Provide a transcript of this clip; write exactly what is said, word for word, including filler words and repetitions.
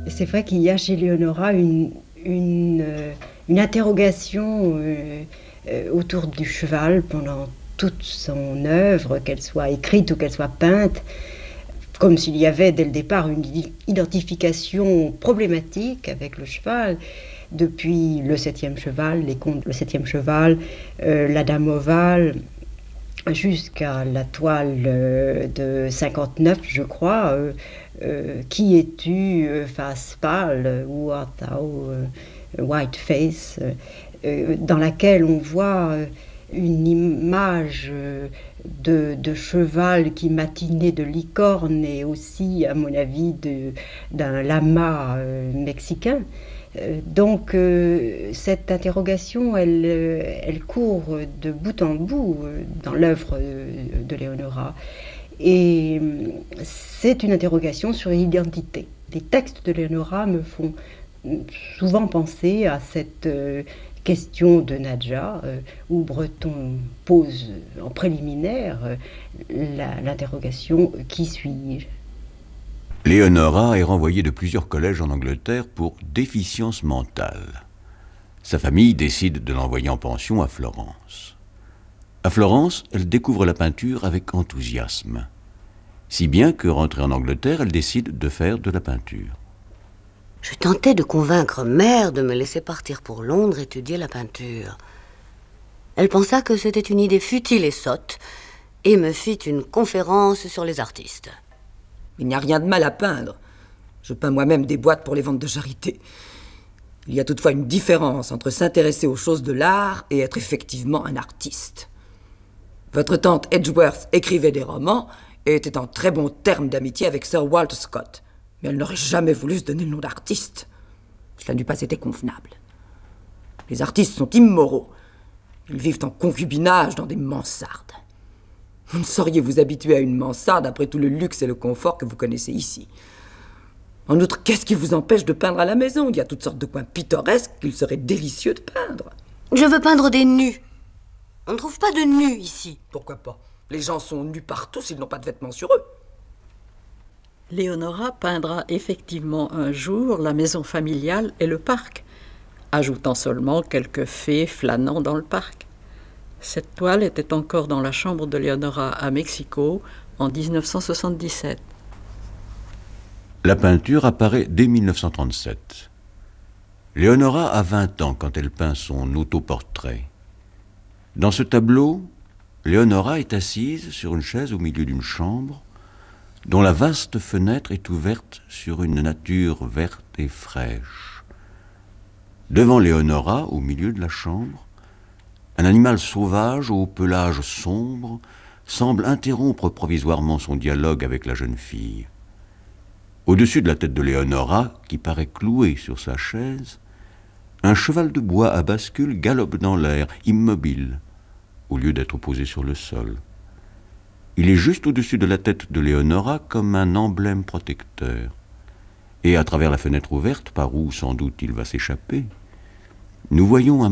C'est vrai qu'il y a chez Léonora une, une, euh, une interrogation euh, euh, autour du cheval pendant toute son œuvre, qu'elle soit écrite ou qu'elle soit peinte, comme s'il y avait dès le départ une identification problématique avec le cheval, depuis le septième cheval, les contes, le septième cheval, euh, la dame ovale, jusqu'à la toile euh, de cinquante-neuf, je crois, euh, euh, Qui es-tu, euh, face pâle, ou art thou, euh, white face, euh, euh, dans laquelle on voit euh, une image euh, de, de cheval qui matinait de licorne et aussi, à mon avis, de, d'un lama euh, mexicain. Euh, donc euh, cette interrogation, elle, euh, elle court de bout en bout euh, dans l'œuvre euh, de Léonora. Et euh, c'est une interrogation sur l'identité. Les textes de Léonora me font souvent penser à cette euh, question de Nadja, euh, où Breton pose en préliminaire euh, la, l'interrogation « Qui suis-je ?» Léonora est renvoyée de plusieurs collèges en Angleterre pour déficience mentale. Sa famille décide de l'envoyer en pension à Florence. À Florence, elle découvre la peinture avec enthousiasme, si bien que, rentrée en Angleterre, elle décide de faire de la peinture. Je tentais de convaincre mère de me laisser partir pour Londres étudier la peinture. Elle pensa que c'était une idée futile et sotte et me fit une conférence sur les artistes. Il n'y a rien de mal à peindre. Je peins moi-même des boîtes pour les ventes de charité. Il y a toutefois une différence entre s'intéresser aux choses de l'art et être effectivement un artiste. Votre tante Edgeworth écrivait des romans et était en très bons termes d'amitié avec Sir Walter Scott. Mais elle n'aurait jamais voulu se donner le nom d'artiste. Cela n'eût pas été convenable. Les artistes sont immoraux. Ils vivent en concubinage dans des mansardes. Vous ne sauriez vous habituer à une mansarde après tout le luxe et le confort que vous connaissez ici. En outre, qu'est-ce qui vous empêche de peindre à la maison? Il y a toutes sortes de coins pittoresques qu'il serait délicieux de peindre. Je veux peindre des nus. On ne trouve pas de nus ici. Pourquoi pas? Les gens sont nus partout s'ils n'ont pas de vêtements sur eux. Léonora peindra effectivement un jour la maison familiale et le parc, ajoutant seulement quelques fées flânant dans le parc. Cette toile était encore dans la chambre de Léonora à Mexico en dix-neuf cent soixante-dix-sept. La peinture apparaît dès mille neuf cent trente-sept. Léonora a vingt ans quand elle peint son autoportrait. Dans ce tableau, Léonora est assise sur une chaise au milieu d'une chambre dont la vaste fenêtre est ouverte sur une nature verte et fraîche. Devant Léonora, au milieu de la chambre, un animal sauvage au pelage sombre semble interrompre provisoirement son dialogue avec la jeune fille. Au-dessus de la tête de Léonora, qui paraît clouée sur sa chaise, un cheval de bois à bascule galope dans l'air, immobile, au lieu d'être posé sur le sol. Il est juste au-dessus de la tête de Léonora comme un emblème protecteur. Et à travers la fenêtre ouverte, par où sans doute il va s'échapper, nous voyons un